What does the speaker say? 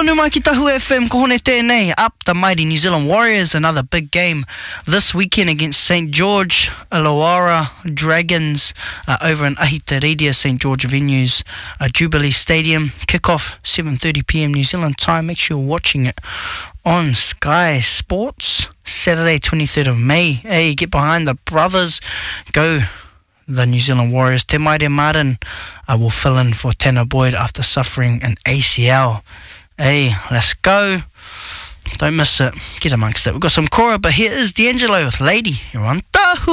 Tonu mai ki Tahu FM, kohone tēnei, up the mighty New Zealand Warriors, another big game this weekend against St George, Illawarra Dragons over in Ahitereiria, St George Venues, Jubilee Stadium, kick-off 7:30pm New Zealand time. Make sure you're watching it on Sky Sports, Saturday 23rd of May. Hey, get behind the brothers, go the New Zealand Warriors. Te Maire Martin will fill in for Tanner Boyd after suffering an ACL. Hey, let's go. Don't miss it. Get amongst it. We've got some Cora, but here is D'Angelo with Lady. You're on Tahu.